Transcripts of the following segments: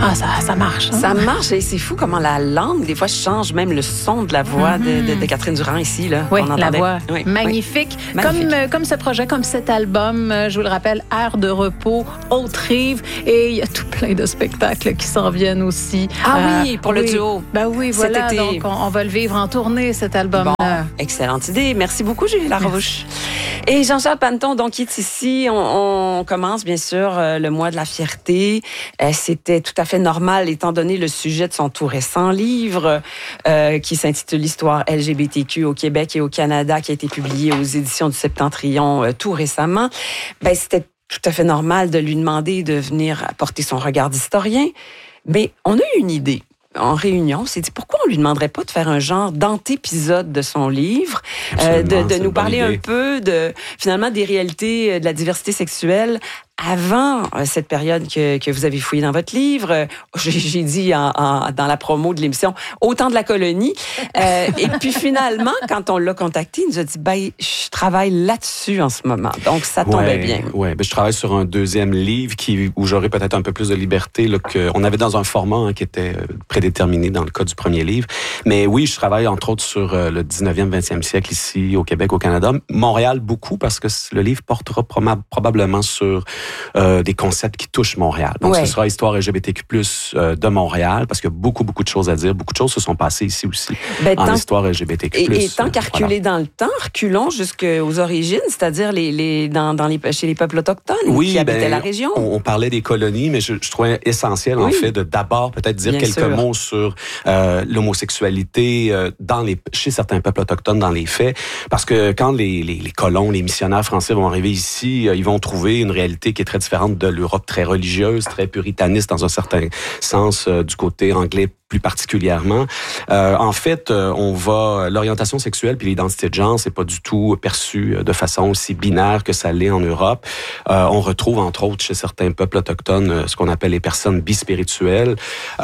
Ah, ça marche. Hein? Ça marche et c'est fou comment la langue, des fois, change même le son de la voix de Catherine Durand ici. Là, oui, qu'on la entendait. voix. Oui, magnifique. Oui. Magnifique. Comme ce projet, comme cet album, je vous le rappelle, Air de repos, Haute-Rive. Et il y a tout plein de spectacles qui s'en viennent aussi. Ah oui, pour le duo. Ben oui, voilà. Cet été. Donc, on va le vivre en tournée, cet album-là. Bon, excellente idée. Merci beaucoup, Julie Larouche. Et Jean-Charles Panneton, donc, qui est ici. On commence, bien sûr, le mois de la fierté. C'était tout à fait normal, étant donné le sujet de son tout récent livre qui s'intitule L'histoire LGBTQ au Québec et au Canada, qui a été publié aux éditions du Septentrion tout récemment. Ben, c'était tout à fait normal de lui demander de venir apporter son regard d'historien. Mais on a eu une idée. En réunion, on s'est dit pourquoi on lui demanderait pas de faire un genre d'antépisode de son livre, de nous parler un peu finalement des réalités de la diversité sexuelle avant cette période que vous avez fouillée dans votre livre. J'ai dit dans la promo de l'émission, au temps de la colonie. Et puis finalement, quand on l'a contacté, il nous a dit, je travaille là-dessus en ce moment. Donc, ça tombait bien. Oui, je travaille sur un deuxième livre où j'aurai peut-être un peu plus de liberté. Là, on avait dans un format qui était prédéterminé dans le cas du premier livre. Mais oui, je travaille entre autres sur le 19e, 20e siècle ici au Québec, au Canada. Montréal, beaucoup, parce que le livre portera probablement sur des concepts qui touchent Montréal. Donc, ce sera Histoire LGBTQ+, de Montréal, parce qu'il y a beaucoup, beaucoup de choses à dire. Beaucoup de choses se sont passées ici aussi, en histoire LGBTQ+. Et tant qu'à reculer dans le temps, reculons jusqu'aux origines, c'est-à-dire chez les peuples autochtones qui habitaient la région. On parlait des colonies, mais je trouvais essentiel, en fait, de d'abord peut-être dire quelques mots sur l'homosexualité chez certains peuples autochtones dans les faits, parce que quand les colons, les missionnaires français vont arriver ici, ils vont trouver une réalité qui est très différente de l'Europe très religieuse, très puritaniste dans un certain sens, du côté anglais plus particulièrement. En fait, l'orientation sexuelle puis l'identité de genre, c'est pas du tout perçu de façon aussi binaire que ça l'est en Europe. On retrouve, entre autres, chez certains peuples autochtones, ce qu'on appelle les personnes bispirituelles.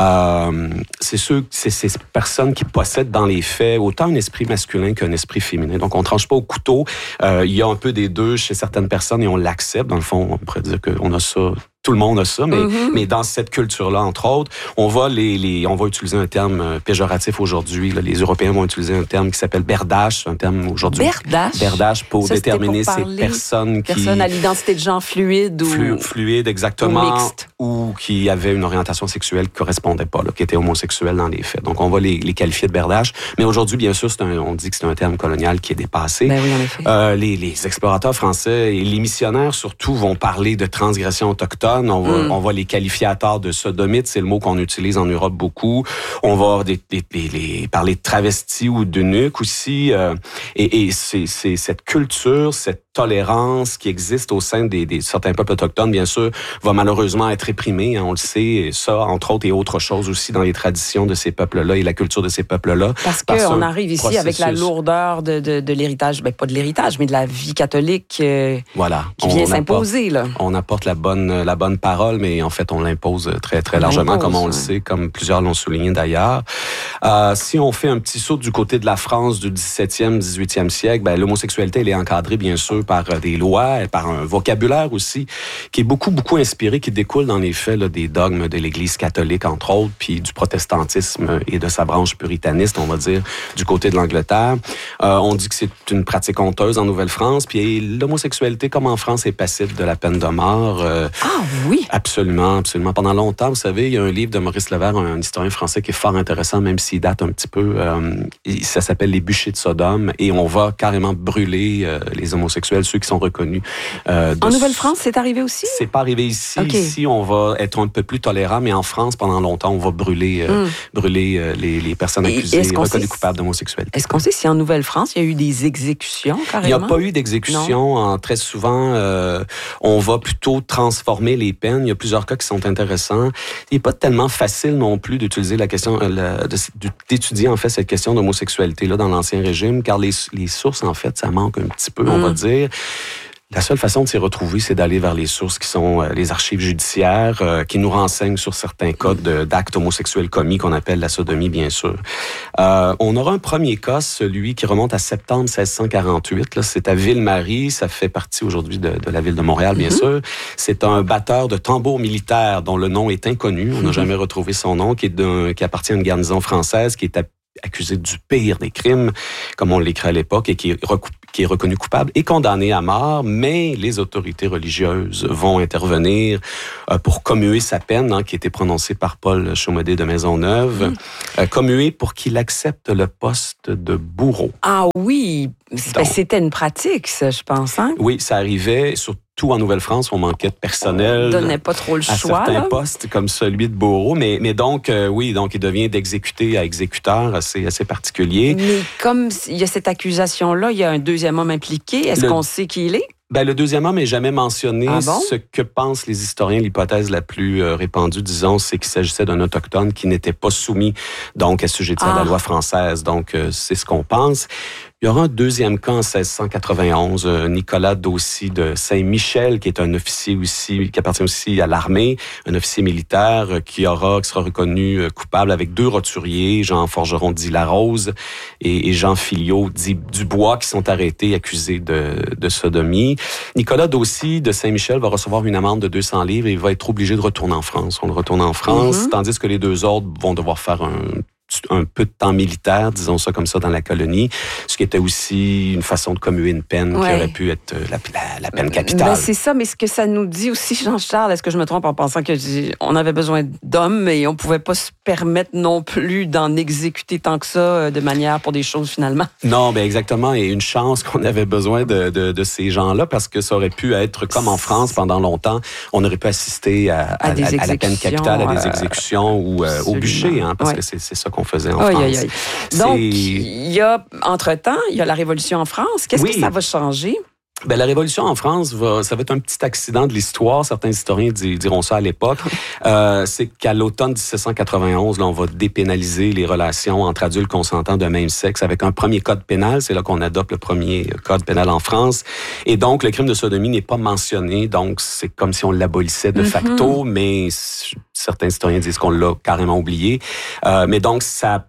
C'est ces personnes qui possèdent dans les faits autant un esprit masculin qu'un esprit féminin. Donc, on tranche pas au couteau. Il y a un peu des deux chez certaines personnes et on l'accepte. Dans le fond, on pourrait dire qu'on a ça. Tout le monde a ça, mais dans cette culture-là, entre autres, on va utiliser un terme péjoratif aujourd'hui. Là, les Européens vont utiliser un terme qui s'appelle berdache, un terme aujourd'hui. Berdache? Berdache pour déterminer ces personnes à l'identité de genre fluide ou... Fluide, exactement. Ou mixte. Ou qui avaient une orientation sexuelle qui correspondait pas, qui étaient homosexuels dans les faits. Donc, on va les qualifier de berdache. Mais aujourd'hui, bien sûr, on dit que c'est un terme colonial qui est dépassé. Ben oui, en effet. Les explorateurs français et les missionnaires, surtout, vont parler de transgression autochtone. On va les qualifier à tort de sodomites, c'est le mot qu'on utilise en Europe beaucoup. On va parler de travestis ou d'eunuques aussi. Et c'est cette culture, cette tolérance qui existe au sein des certains peuples autochtones, bien sûr, va malheureusement être réprimée. On le sait, et ça, entre autres, et autre chose aussi dans les traditions de ces peuples-là et la culture de ces peuples-là. Parce qu'on arrive ici avec la lourdeur de l'héritage, pas de l'héritage, mais de la vie catholique qui vient s'imposer. On apporte la bonne parole, mais en fait, on l'impose très, très largement, comme on le sait, comme plusieurs l'ont souligné d'ailleurs. Si on fait un petit saut du côté de la France du 17e, 18e siècle, l'homosexualité, elle est encadrée, bien sûr, par des lois, par un vocabulaire aussi, qui est beaucoup, beaucoup inspiré, qui découle dans les faits des dogmes de l'Église catholique, entre autres, puis du protestantisme et de sa branche puritaniste, on va dire, du côté de l'Angleterre. On dit que c'est une pratique honteuse en Nouvelle-France, puis l'homosexualité, comme en France, est passible de la peine de mort. Ah oui! Absolument, absolument. Pendant longtemps, vous savez, il y a un livre de Maurice Levert, un historien français qui est fort intéressant, même s'il date un petit peu. Ça s'appelle « Les bûchers de Sodome » et on va carrément brûler les homosexuels, ceux qui sont reconnus. En Nouvelle-France, c'est arrivé aussi? C'est pas arrivé ici. Okay. Ici, on va être un peu plus tolérant, mais en France, pendant longtemps, on va brûler les personnes accusées, reconnues coupables d'homosexualité. Est-ce qu'on sait si en Nouvelle-France, il y a eu des exécutions, carrément? Il n'y a pas eu d'exécution. Très souvent, on va plutôt transformer les peines. Il y a plusieurs cas qui sont intéressants. Il n'est pas tellement facile non plus d'utiliser la question, d'étudier en fait cette question d'homosexualité là dans l'Ancien Régime, car les sources, en fait, ça manque un petit peu, on va dire. La seule façon de s'y retrouver, c'est d'aller vers les sources qui sont les archives judiciaires, qui nous renseignent sur certains cas d'actes homosexuels commis qu'on appelle la sodomie, bien sûr. On aura un premier cas, celui qui remonte à septembre 1648. Là, c'est à Ville-Marie. Ça fait partie aujourd'hui de la ville de Montréal, bien sûr. C'est un batteur de tambours militaires dont le nom est inconnu. On n'a jamais retrouvé son nom, qui appartient à une garnison française, qui est accusé du pire des crimes, comme on l'écrit à l'époque, et qui est reconnu coupable et condamné à mort, mais les autorités religieuses vont intervenir pour commuer sa peine, qui a été prononcée par Paul Chaumaudet de Maisonneuve, commuer pour qu'il accepte le poste de bourreau. Ah oui, c'était une pratique, ça, je pense. Hein? Oui, ça arrivait surtout en Nouvelle-France, on manquait de personnel. On donnait pas trop le choix. À certains postes, comme celui de bourreau. Mais donc, donc il devient d'exécuté à exécuteur, assez particulier. Mais comme il y a cette accusation-là, il y a un deuxième homme impliqué. Est-ce qu'on sait qui il est? Le deuxième homme n'est jamais mentionné. Ah bon? Ce que pensent les historiens, l'hypothèse la plus répandue, disons, c'est qu'il s'agissait d'un autochtone qui n'était pas soumis, donc, assujetti à la loi française. Donc, c'est ce qu'on pense. Il y aura un deuxième cas en 1691, Nicolas Daucy de Saint-Michel, qui est un officier aussi, qui appartient aussi à l'armée, un officier militaire qui sera reconnu coupable avec 2 roturiers, Jean Forgeron dit Larose et Jean Filliot dit Dubois, qui sont arrêtés, accusés de sodomie. Nicolas Daucy de Saint-Michel va recevoir une amende de 200 livres et il va être obligé de retourner en France. On le retourne en France, tandis que les 2 autres vont devoir faire un peu de temps militaire, disons ça comme ça, dans la colonie, ce qui était aussi une façon de commuer une peine qui aurait pu être la peine capitale. C'est ça, mais ce que ça nous dit aussi, Jean-Charles, est-ce que je me trompe en pensant qu'on avait besoin d'hommes et on pouvait pas se permettre non plus d'en exécuter tant que ça de manière pour des choses finalement? Non, exactement, et une chance qu'on avait besoin de ces gens-là parce que ça aurait pu être comme en France pendant longtemps, on aurait pu assister à la peine capitale, à des exécutions ou au bûcher, parce que c'est ça qu'on faisait en France. Donc, il y a, entre-temps, il y a la Révolution en France. Qu'est-ce que ça va changer? La Révolution en France, ça va être un petit accident de l'histoire. Certains historiens diront ça à l'époque. C'est qu'à l'automne 1791, là, on va dépénaliser les relations entre adultes consentants de même sexe avec un premier code pénal. C'est là qu'on adopte le premier code pénal en France. Et donc, le crime de sodomie n'est pas mentionné. Donc, c'est comme si on l'abolissait de facto, mais certains historiens disent qu'on l'a carrément oublié. Mais donc, ça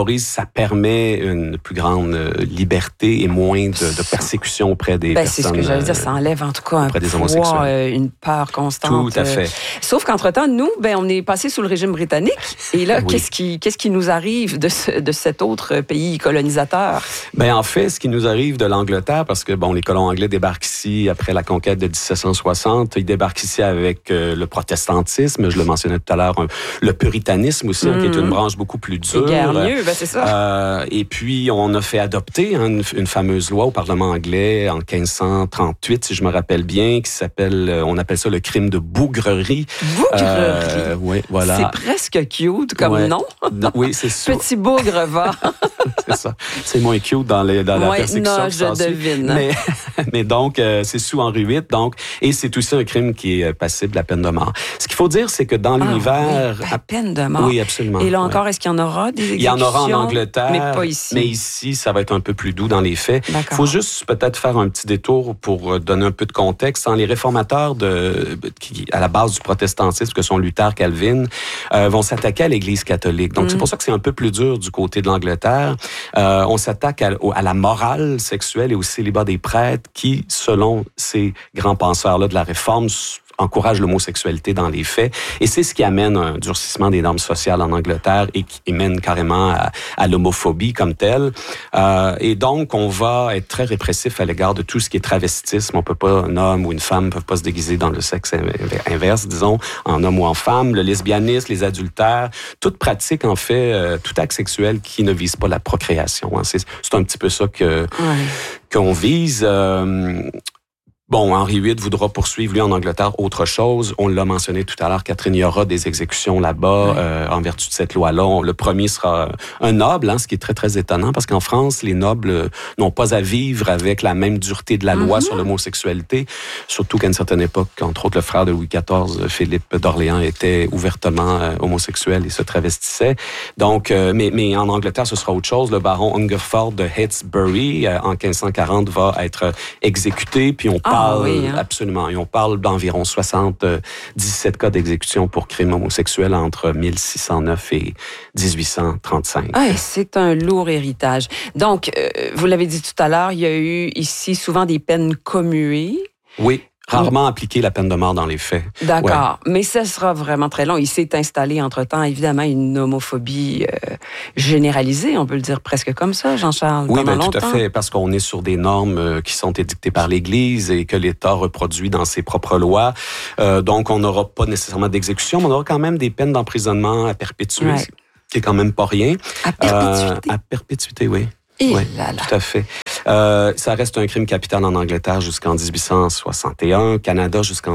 permet une plus grande liberté et moins de persécution auprès des personnes. C'est ce que j'allais dire, ça enlève en tout cas un poids, une peur constante. Tout à fait. Sauf qu'entre-temps, nous, on est passé sous le régime britannique. Et là, qu'est-ce qui nous arrive de cet autre pays colonisateur? En fait, ce qui nous arrive de l'Angleterre, parce que les colons anglais débarquent ici après la conquête de 1760, ils débarquent ici avec le protestantisme, je le mentionnais tout à l'heure, le puritanisme aussi, qui est une branche beaucoup plus dure. C'est ça. Et puis, on a fait adopter une fameuse loi au Parlement anglais en 1538, si je me rappelle bien, qui s'appelle, on appelle ça le crime de bougrerie. Bougrerie? Oui, voilà. C'est presque cute comme nom. Oui, c'est ça. Petit bougre va. C'est ça. C'est moins cute dans la persécution. Non, je devine. Mais donc, c'est sous Henri VIII, donc, et c'est aussi un crime qui est passible de la peine de mort. Ce qu'il faut dire, c'est que dans l'univers... la peine de mort. Oui, absolument. Et là encore, est-ce qu'il y en aura des exécutions? Il y en aura en Angleterre, mais pas ici. Mais ici, ça va être un peu plus doux dans les faits. Il faut juste peut-être faire un petit détour pour donner un peu de contexte. Les réformateurs qui, à la base du protestantisme, que sont Luther, Calvin, vont s'attaquer à l'Église catholique. Donc, c'est pour ça que c'est un peu plus dur du côté de l'Angleterre. On s'attaque à la morale sexuelle et au célibat des prêtres qui, selon ces grands penseurs-là de la Réforme, encourage l'homosexualité dans les faits. Et c'est ce qui amène un durcissement des normes sociales en Angleterre et qui mène carrément à l'homophobie comme telle. Et donc, on va être très répressif à l'égard de tout ce qui est travestisme. On peut pas, un homme ou une femme ne peuvent pas se déguiser dans le sexe inverse, disons, en homme ou en femme. Le lesbianisme, les adultères, toute pratique, en fait, tout acte sexuel qui ne vise pas la procréation. C'est un petit peu ça qu'on vise. Henri VIII voudra poursuivre, lui, en Angleterre, autre chose. On l'a mentionné tout à l'heure, Catherine, il y aura des exécutions là-bas en vertu de cette loi-là. Le premier sera un noble, ce qui est très, très étonnant, parce qu'en France, les nobles n'ont pas à vivre avec la même dureté de la loi sur l'homosexualité, surtout qu'à une certaine époque, entre autres, le frère de Louis XIV, Philippe d'Orléans, était ouvertement homosexuel et se travestissait. Donc, mais en Angleterre, ce sera autre chose. Le baron Hungerford de Heytesbury, en 1540, va être exécuté, puis on parle Absolument. Et on parle d'environ 77 cas d'exécution pour crimes homosexuels entre 1609 et 1835. C'est un lourd héritage. Donc, vous l'avez dit tout à l'heure, il y a eu ici souvent des peines commuées. Oui. Rarement appliquer la peine de mort dans les faits. D'accord. Ouais. Mais ça sera vraiment très long. Il s'est installé, entre-temps, évidemment, une homophobie généralisée, on peut le dire presque comme ça, Jean-Charles. Oui, tout à fait, parce qu'on est sur des normes qui sont édictées par l'Église et que l'État reproduit dans ses propres lois. Donc, on n'aura pas nécessairement d'exécution, mais on aura quand même des peines d'emprisonnement à perpétuité, qui est quand même pas rien. À perpétuité? À perpétuité, oui. Tout à fait. Ça reste un crime capital en Angleterre jusqu'en 1861, Canada jusqu'en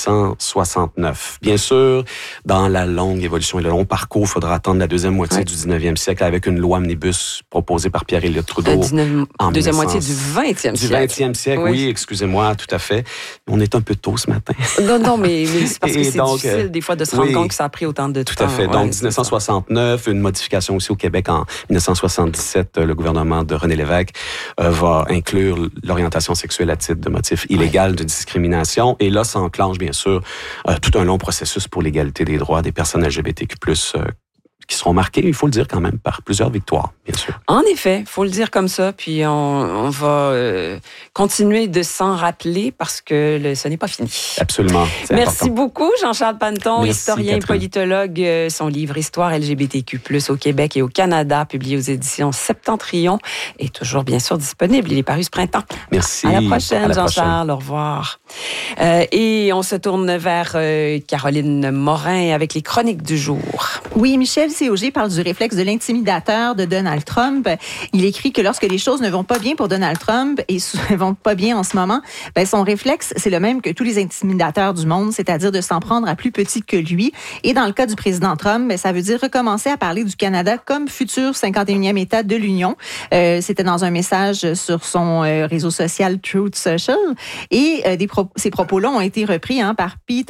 1869. Bien sûr, dans la longue évolution et le long parcours, il faudra attendre la deuxième moitié du 19e siècle avec une loi omnibus proposée par Pierre-Éliott Trudeau. Deuxième moitié du 20e siècle. Du 20e siècle, oui, excusez-moi, tout à fait. On est un peu tôt ce matin. Non, mais c'est parce que c'est difficile des fois de se rendre compte que ça a pris autant de temps. Tout à fait. Donc, 1969, une modification aussi au Québec en 1977, le gouvernement de René Lévesque va inclure l'orientation sexuelle à titre de motif illégal de discrimination. Et là, ça enclenche, bien sûr, tout un long processus pour l'égalité des droits des personnes LGBTQ+, qui seront marqués, il faut le dire quand même, par plusieurs victoires, bien sûr. En effet, il faut le dire comme ça, puis on va continuer de s'en rappeler parce que ce n'est pas fini. Absolument, c'est Merci important. beaucoup, Jean-Charles Panneton, historien et Catherine. Politologue. Son livre « Histoire LGBTQ+, au Québec et au Canada », publié aux éditions Septentrion, est toujours bien sûr disponible. Il est paru ce printemps. Merci. À la prochaine, Jean-Charles. Au revoir. Et on se tourne vers Caroline Morin avec les chroniques du jour. Oui, Michel C.O.G. parle du réflexe de l'intimidateur de Donald Trump. Il écrit que lorsque les choses ne vont pas bien pour Donald Trump et ne vont pas bien en ce moment, son réflexe, c'est le même que tous les intimidateurs du monde, c'est-à-dire de s'en prendre à plus petit que lui. Et dans le cas du président Trump, ça veut dire recommencer à parler du Canada comme futur 51e État de l'Union. C'était dans un message sur son réseau social Truth Social. Et ces propos-là ont été repris par Pete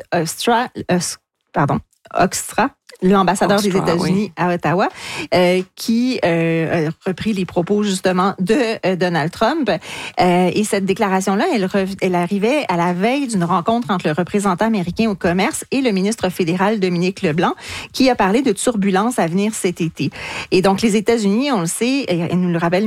Hoekstra, l'ambassadeur des États-Unis à Ottawa, qui a repris les propos justement de Donald Trump. Et cette déclaration-là, elle arrivait à la veille d'une rencontre entre le représentant américain au commerce et le ministre fédéral Dominique Leblanc, qui a parlé de turbulences à venir cet été. Et donc, les États-Unis, on le sait, et comme nous le rappelle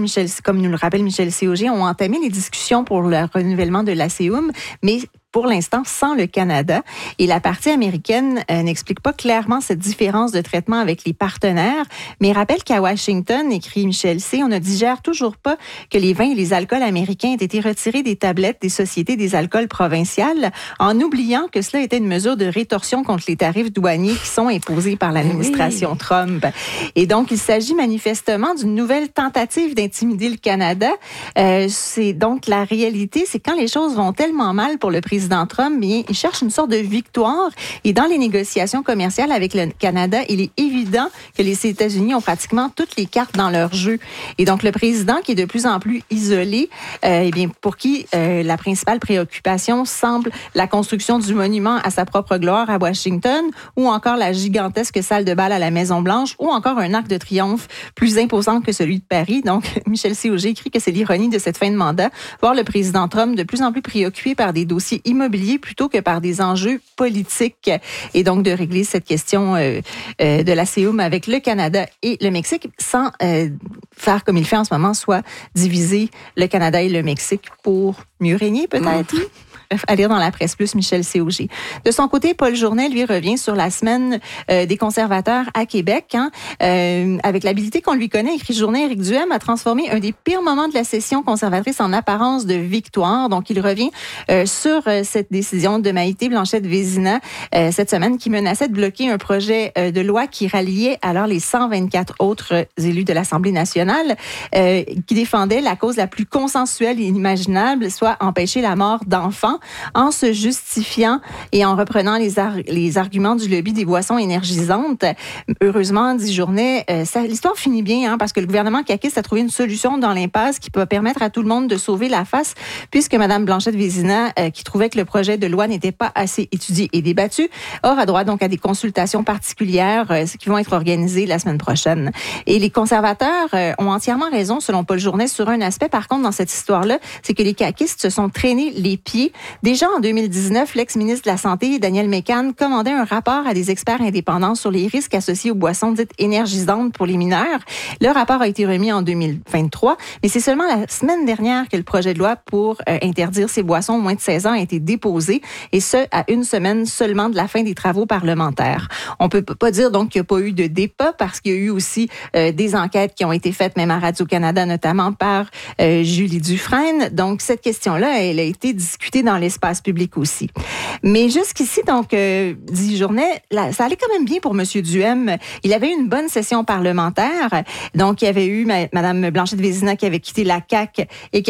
Michel C.O.G., ont entamé les discussions pour le renouvellement de l'ASEUM, mais pour l'instant sans le Canada. Et la partie américaine n'explique pas clairement cette différence de traitement avec les partenaires, mais rappelle qu'à Washington, écrit Michel C., on ne digère toujours pas que les vins et les alcools américains aient été retirés des tablettes des sociétés des alcools provinciales, en oubliant que cela était une mesure de rétorsion contre les tarifs douaniers qui sont imposés par l'administration Trump. Et donc, il s'agit manifestement d'une nouvelle tentative d'intimider le Canada. C'est donc la réalité, c'est quand les choses vont tellement mal pour le président Trump, bien, il cherche une sorte de victoire. Et dans les négociations commerciales avec le Canada, il est évident que les États-Unis ont pratiquement toutes les cartes dans leur jeu. Et donc, le président, qui est de plus en plus isolé, bien, pour qui la principale préoccupation semble la construction du monument à sa propre gloire à Washington, ou encore la gigantesque salle de bal à la Maison-Blanche, ou encore un arc de triomphe plus imposant que celui de Paris. Donc, Michel C.O.G. écrit que c'est l'ironie de cette fin de mandat, voir le président Trump de plus en plus préoccupé par des dossiers immobilier plutôt que par des enjeux politiques. Et donc, de régler cette question de l'ASEUM avec le Canada et le Mexique sans faire comme il fait en ce moment, soit diviser le Canada et le Mexique pour mieux régner, peut-être. À lire dans la presse plus, Michel C.O.G. De son côté, Paul Journet, lui, revient sur la semaine des conservateurs à Québec. Avec l'habilité qu'on lui connaît, écrit Journet, Éric Duhem a transformé un des pires moments de la session conservatrice en apparence de victoire. Donc, il revient sur cette décision de Maïté Blanchette-Vézina cette semaine qui menaçait de bloquer un projet de loi qui ralliait alors les 124 autres élus de l'Assemblée nationale qui défendait la cause la plus consensuelle et inimaginable, soit empêcher la mort d'enfants, en se justifiant et en reprenant les arguments du lobby des boissons énergisantes. Heureusement, dit Journet, l'histoire finit bien parce que le gouvernement caquiste a trouvé une solution dans l'impasse qui peut permettre à tout le monde de sauver la face, puisque Mme Blanchette-Vézina, qui trouvait que le projet de loi n'était pas assez étudié et débattu, aura droit donc à des consultations particulières qui vont être organisées la semaine prochaine. Et les conservateurs ont entièrement raison, selon Paul Journet, sur un aspect. Par contre, dans cette histoire-là, c'est que les caquistes se sont traînés les pieds Déjà en 2019, l'ex-ministre de la Santé, Daniel Mécan, commandait un rapport à des experts indépendants sur les risques associés aux boissons dites énergisantes pour les mineurs. Le rapport a été remis en 2023, mais c'est seulement la semaine dernière que le projet de loi pour interdire ces boissons au moins de 16 ans a été déposé, et ce, à une semaine seulement de la fin des travaux parlementaires. On peut pas dire donc qu'il n'y a pas eu de débat, parce qu'il y a eu aussi des enquêtes qui ont été faites, même à Radio-Canada, notamment par Julie Dufresne. Donc, cette question-là, elle a été discutée dans l'espace public aussi. Mais jusqu'ici, donc, 10 journées, ça allait quand même bien pour M. Duhem. Il avait eu une bonne session parlementaire. Donc, il y avait eu Mme Blanchette Vézina qui avait quitté la CAQ et qui